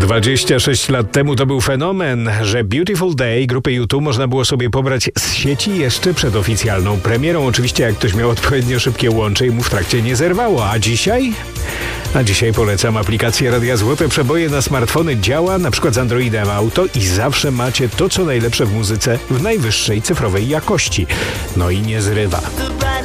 26 lat temu to był fenomen, że Beautiful Day grupy U2 można było sobie pobrać z sieci jeszcze przed oficjalną premierą. Oczywiście jak ktoś miał odpowiednio szybkie łącze i mu w trakcie nie zerwało. A dzisiaj? A dzisiaj polecam aplikację Radia Złote Przeboje na smartfony. Działa na przykład z Androidem Auto i zawsze macie to, co najlepsze w muzyce w najwyższej cyfrowej jakości. No i nie zrywa.